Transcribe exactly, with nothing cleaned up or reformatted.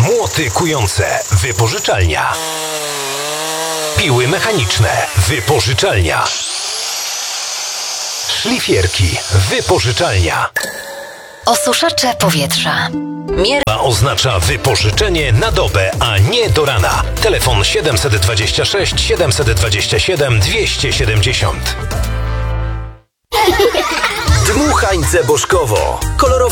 Młoty kujące. Wypożyczalnia. Piły mechaniczne. Wypożyczalnia. Szlifierki. Wypożyczalnia. Osuszacze powietrza. Mier... Oznacza wypożyczenie na dobę, a nie do rana. Telefon siedem dwa sześć, siedem dwa siedem, dwieście siedemdziesiąt. Dmuchańce Bożkowo. Kolorowe